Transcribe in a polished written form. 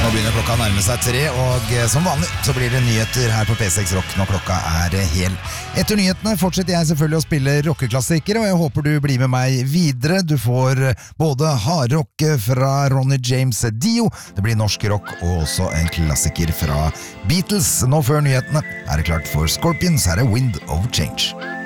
Nå begynner klokka å nærme seg 3, og som vanlig så blir det nyheter her på P6 Rock når klokka hel. Etter nyhetene fortsetter jeg selvfølgelig å spille rockeklassikere, og jeg håper du blir med meg videre. Du får både hardrock fra Ronny James Dio, det blir norsk rock og også en klassiker fra Beatles. Nå før nyhetene det klart for Scorpions, her Wind of Change.